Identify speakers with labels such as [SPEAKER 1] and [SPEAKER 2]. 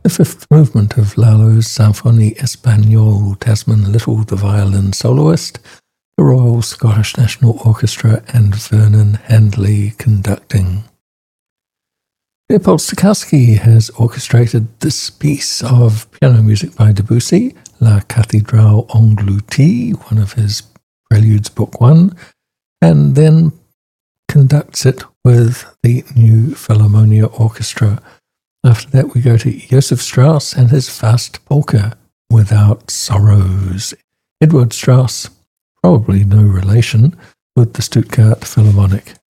[SPEAKER 1] The fifth movement of Lalo's Symphonie Espagnole, Tasman Little, the violin soloist, the Royal Scottish National Orchestra, and Vernon Handley conducting. Leopold Stokowski has orchestrated this piece of piano music by Debussy, La Cathédrale Engloutie, one of his Preludes, Book 1, and then conducts it with the New Philharmonia Orchestra. After that, we go to Joseph Strauss and his Fast Polka, Without Sorrows. Edward Strauss, probably no relation with the Stuttgart Philharmonic.